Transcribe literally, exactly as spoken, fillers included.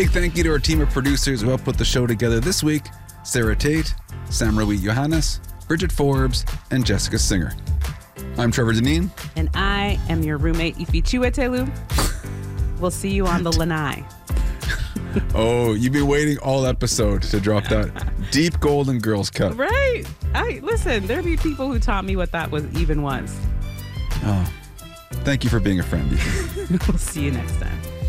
Big thank you to our team of producers who helped put the show together this week. Sarah Tate, Sam Rui Johannes, Bridget Forbes, and Jessica Singer. I'm Trevor Deneen. And I am your roommate, Ifi Chiwetelu. We'll see you on the lanai. Oh, you've been waiting all episode to drop that deep golden girls cut. Right. I listen, there be people who taught me what that was even was. Oh, thank you for being a friend. We'll see you next time.